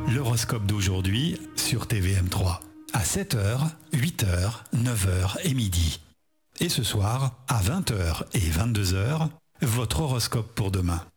L'horoscope d'aujourd'hui sur TVM3. À 7h, 8h, 9h et midi. Et ce soir, à 20h et 22h, votre horoscope pour demain.